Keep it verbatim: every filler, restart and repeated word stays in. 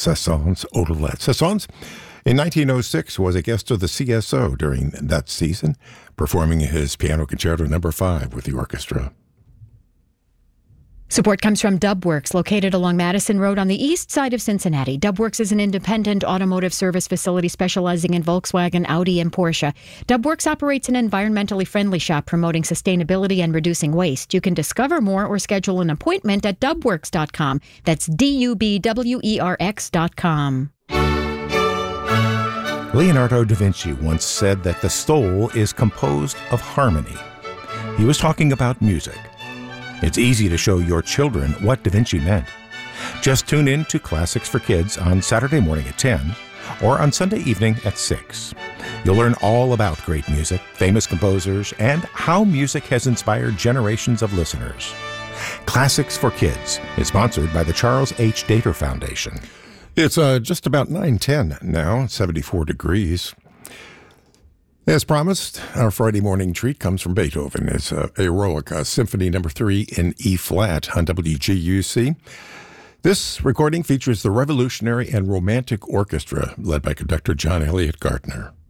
Saint-Saëns Odelette. Saint-Saëns, in nineteen oh six, was a guest of the C S O during that season, performing his Piano Concerto Number Five with the orchestra. Support comes from Dubworks, located along Madison Road on the east side of Cincinnati. Dubworks is an independent automotive service facility specializing in Volkswagen, Audi, and Porsche. Dubworks operates an environmentally friendly shop promoting sustainability and reducing waste. You can discover more or schedule an appointment at dubworks dot com. That's D U B W E R X dot com. Leonardo da Vinci once said that the soul is composed of harmony. He was talking about music. It's easy to show your children what Da Vinci meant. Just tune in to Classics for Kids on Saturday morning at ten or on Sunday evening at six. You'll learn all about great music, famous composers, and how music has inspired generations of listeners. Classics for Kids is sponsored by the Charles H. Dater Foundation. It's uh, just about nine ten now, seventy-four degrees. As promised, our Friday morning treat comes from Beethoven. It's uh, Eroica uh, Symphony Number Three in E flat on W G U C. This recording features the Revolutionary and Romantic Orchestra, led by conductor John Elliott Gardner.